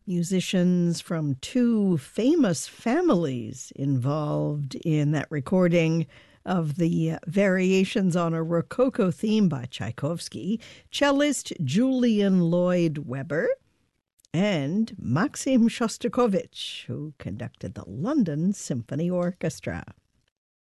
Musicians from two famous families involved in that recording of the variations on a Rococo theme by Tchaikovsky, cellist Julian Lloyd Webber and Maxim Shostakovich, who conducted the London Symphony Orchestra.